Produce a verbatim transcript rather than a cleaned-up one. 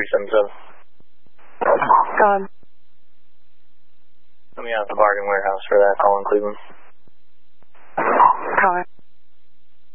three seven seven. Go ahead. Let me out at the bargain warehouse for that call in Cleveland. Call it.